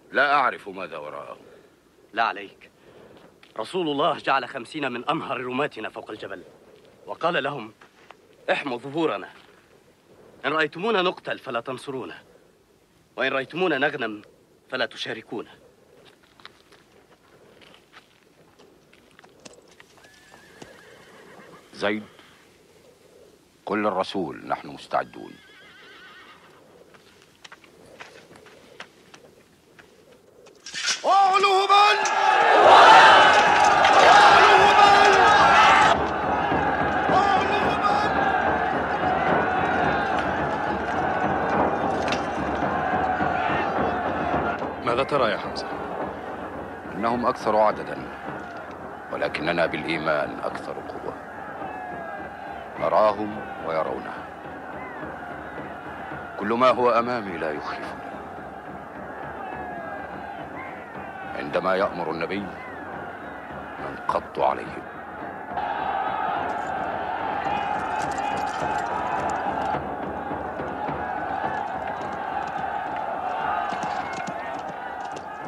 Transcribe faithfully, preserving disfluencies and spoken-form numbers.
لا أعرف ماذا وراءه. لا عليك، رسول الله جعل خمسين من أمهر رماتنا فوق الجبل وقال لهم: احموا ظهورنا، إن رأيتمونا نقتل فلا تنصرونا، وإن رأيتمونا نغنم فلا تشاركونا. زيد، قل للرسول نحن مستعدون. اعلو هبل! ماذا ترى يا حمزة؟ إنهم أكثر عددا، ولكننا بالإيمان أكثر قوة. نراهم ويرونه. كل ما هو أمامي لا يخيفني. عندما يأمر النبي ننقض عليهم.